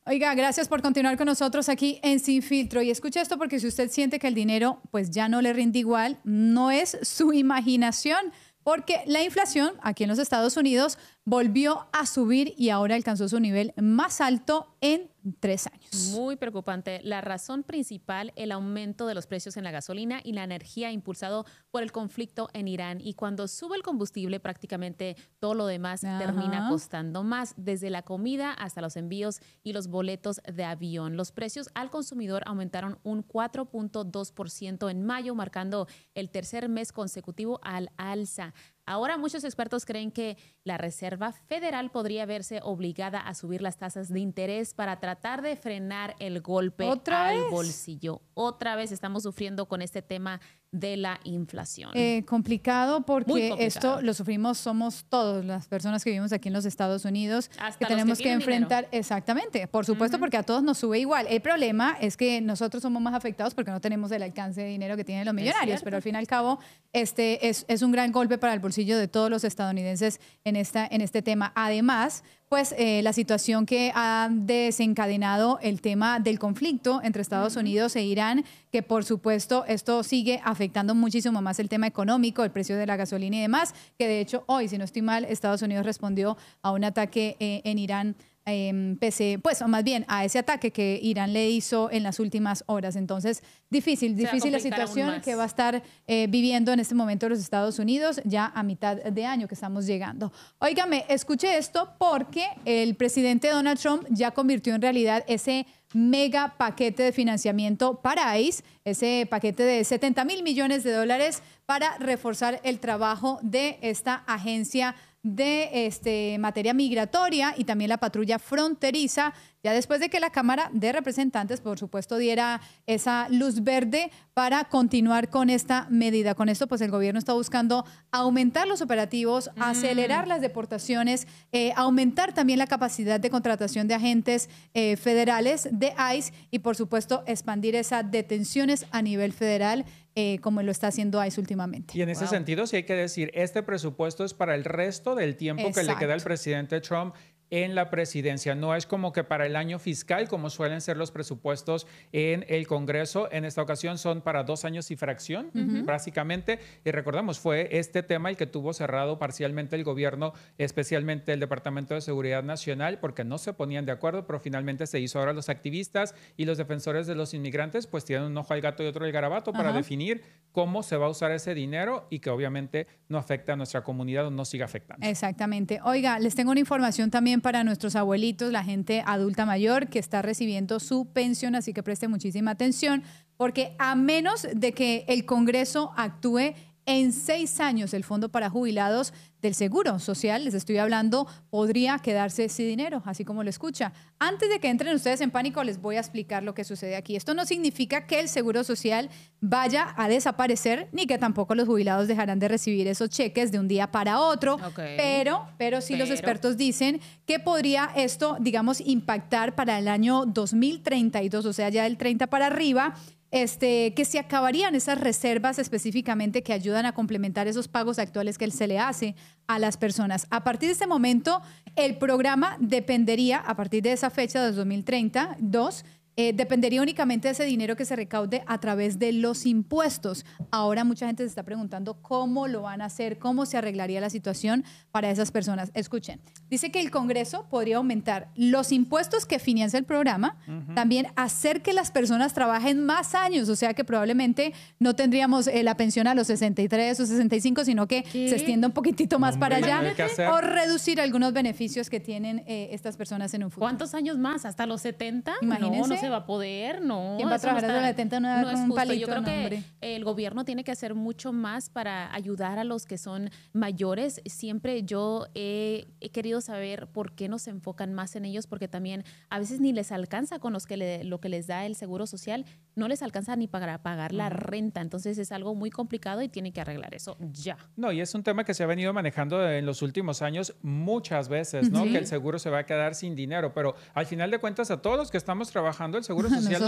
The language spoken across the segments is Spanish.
Oiga, gracias por continuar con nosotros aquí en Sin Filtro. Y escuche esto porque si usted siente que el dinero pues ya no le rinde igual, no es su imaginación, porque la inflación aquí en los Estados Unidos volvió a subir y ahora alcanzó su nivel más alto en 3 años. Muy preocupante. La razón principal, el aumento de los precios en la gasolina y la energía impulsado por el conflicto en Irán. Y cuando sube el combustible, prácticamente todo lo demás termina costando más, desde la comida hasta los envíos y los boletos de avión. Los precios al consumidor aumentaron un 4.2% en mayo, marcando el tercer mes consecutivo al alza. Ahora muchos expertos creen que la Reserva Federal podría verse obligada a subir las tasas de interés para tratar de frenar el golpe al bolsillo. Otra vez estamos sufriendo con este tema de la inflación. Complicado porque complicado. Esto lo sufrimos, somos todas las personas que vivimos aquí en los Estados Unidos, hasta que los tenemos que enfrentar, dinero. Exactamente, por supuesto, porque a todos nos sube igual. El problema es que nosotros somos más afectados porque no tenemos el alcance de dinero que tienen los millonarios, pero al fin y al cabo es un gran golpe para el bolsillo de todos los estadounidenses en este tema. Además, pues la situación que ha desencadenado el tema del conflicto entre Estados Unidos e Irán, que por supuesto esto sigue afectando muchísimo más el tema económico, el precio de la gasolina y demás, que de hecho hoy, si no estoy mal, Estados Unidos respondió a un ataque en Irán, pues más bien a ese ataque que Irán le hizo en las últimas horas. Entonces, difícil la situación que va a estar viviendo en este momento los Estados Unidos, ya a mitad de año que estamos llegando. Óigame, escuche esto porque el presidente Donald Trump ya convirtió en realidad ese mega paquete de financiamiento para ICE, ese paquete de $70,000 millones para reforzar el trabajo de esta agencia de materia migratoria y también la patrulla fronteriza, ya después de que la Cámara de Representantes, por supuesto, diera esa luz verde para continuar con esta medida. Con esto, pues el gobierno está buscando aumentar los operativos, acelerar las deportaciones, aumentar también la capacidad de contratación de agentes federales de ICE y, por supuesto, expandir esas detenciones a nivel federal, como lo está haciendo ICE últimamente. Y en ese sentido, sí hay que decir, este presupuesto es para el resto del tiempo que le queda al presidente Trump en la presidencia. No es como que para el año fiscal, como suelen ser los presupuestos en el Congreso. En esta ocasión son para 2 años y fracción, básicamente. Y recordemos, fue este tema el que tuvo cerrado parcialmente el gobierno, especialmente el Departamento de Seguridad Nacional, porque no se ponían de acuerdo, pero finalmente se hizo. Ahora los activistas y los defensores de los inmigrantes pues tienen un ojo al gato y otro al garabato para definir cómo se va a usar ese dinero y que obviamente no afecta a nuestra comunidad o no siga afectando. Exactamente. Oiga, les tengo una información también para nuestros abuelitos, la gente adulta mayor que está recibiendo su pensión, así que preste muchísima atención, porque a menos de que el Congreso actúe en 6 años, el Fondo para Jubilados del Seguro Social, les estoy hablando, podría quedarse sin dinero, así como lo escucha. Antes de que entren ustedes en pánico, les voy a explicar lo que sucede aquí. Esto no significa que el Seguro Social vaya a desaparecer, ni que tampoco los jubilados dejarán de recibir esos cheques de un día para otro, pero sí los expertos dicen que podría esto, digamos, impactar para el año 2032, o sea, ya del 30 para arriba, que se acabarían esas reservas específicamente que ayudan a complementar esos pagos actuales que se le hace a las personas. A partir de este momento, el programa dependería, a partir de esa fecha de 2032, dependería únicamente de ese dinero que se recaude a través de los impuestos. Ahora mucha gente se está preguntando cómo lo van a hacer, cómo se arreglaría la situación para esas personas. Escuchen, dice que el Congreso podría aumentar los impuestos que financia el programa, también hacer que las personas trabajen más años, o sea que probablemente no tendríamos la pensión a los 63 o 65, sino que se extienda un poquitito más para allá, o reducir algunos beneficios que tienen estas personas en un futuro. ¿Cuántos años más? ¿Hasta los 70? Imagínense. No se va a poder, no. ¿Quién va a trabajar hasta los 70 no es con un justo. palito? Yo creo que hombre. el gobierno tiene que hacer mucho más para ayudar a los que son mayores. Siempre yo he querido saber por qué no se enfocan más en ellos, porque también a veces ni les alcanza con lo que les da el Seguro Social, no les alcanza ni para pagar la renta. Entonces es algo muy complicado y tienen que arreglar eso ya. No, y es un tema que se ha venido manejando en los últimos años muchas veces, ¿no? Que el seguro se va a quedar sin dinero, pero al final de cuentas a todos los que estamos trabajando el Seguro Social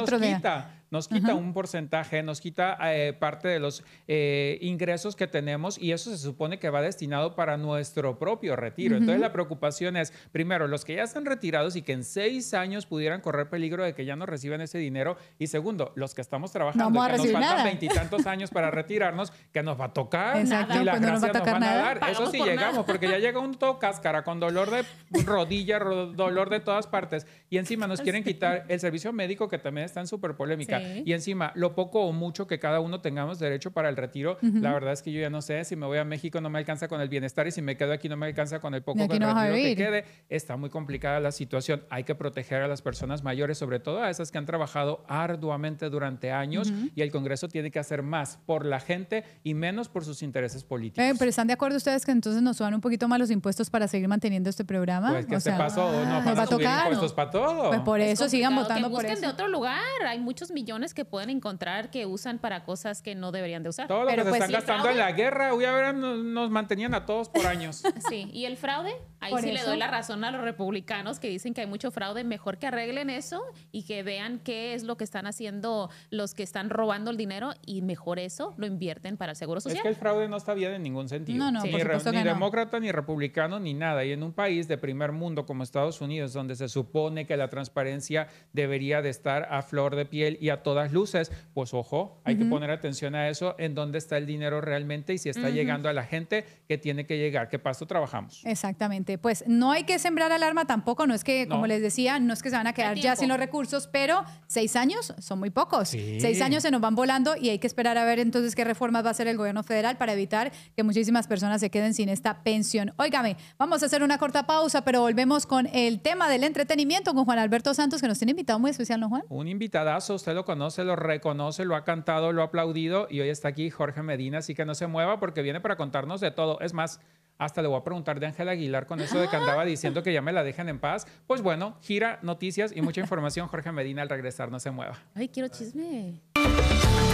nos quita un porcentaje, nos quita parte de los ingresos que tenemos y eso se supone que va destinado para nuestro propio retiro. Entonces la preocupación es, primero, los que ya están retirados y que en 6 años pudieran correr peligro de que ya no reciban ese dinero y segundo, los que estamos trabajando y que nos faltan 20 y tantos años para retirarnos, que nos va a tocar. Exacto, y las pues no nos va a gracias nos tocar van a nada. dar. Eso sí llegamos, porque ya llega un todo cáscara con dolor de rodilla, dolor de todas partes y encima nos quieren quitar el servicio médico que también está en súper polémica y encima lo poco o mucho que cada uno tengamos derecho para el retiro. La verdad es que yo ya no sé si me voy a México no me alcanza con el bienestar y si me quedo aquí no me alcanza con el poco que quede. Está muy complicada la situación. Hay que proteger a las personas mayores, sobre todo a esas que han trabajado arduamente durante años y el Congreso tiene que hacer más por la gente y menos por sus intereses políticos. Pero ¿están de acuerdo ustedes que entonces nos suban un poquito más los impuestos para seguir manteniendo este programa? Pues que pasó, no van a subir impuestos para todo. Pues por eso sigan votando por eso. de otro lugar. Hay muchos millones que pueden encontrar que usan para cosas que no deberían de usar. Todo lo que se están gastando en la guerra, nos mantenían a todos por años. Sí, ¿y el fraude? Ahí sí le doy la razón a los republicanos que dicen que hay mucho fraude. Mejor que arreglen eso y que vean qué es lo que están haciendo los que están robando el dinero y mejor eso lo invierten para el Seguro Social. Es que el fraude no está bien en ningún sentido. No, ni demócrata, ni republicano, ni nada. Y en un país de primer mundo como Estados Unidos, donde se supone que la transparencia debería de estar a flor de piel y a todas luces, pues ojo, hay que poner atención a eso, en dónde está el dinero realmente y si está llegando a la gente que tiene que llegar, que para esto trabajamos. Exactamente. Pues no hay que sembrar alarma tampoco, no es que, como les decía, no es que se van a quedar ya sin los recursos, pero 6 años son muy pocos. 6 años se nos van volando y hay que esperar a ver entonces qué reformas va a hacer el gobierno federal para evitar que muchísimas personas se queden sin esta pensión. Óigame, vamos a hacer una corta pausa, pero volvemos con el tema del entretenimiento con Juan Alberto Santos, que nos tiene invitado muy especial, ¿no, Juan? Un invitadazo, usted lo conoce, lo reconoce, lo ha cantado, lo ha aplaudido y hoy está aquí Jorge Medina, así que no se mueva porque viene para contarnos de todo. Es más, hasta le voy a preguntar de Ángela Aguilar con eso de que andaba diciendo que ya me la dejen en paz. Pues bueno, gira, noticias y mucha información. Jorge Medina al regresar, no se mueva. Ay, quiero chisme.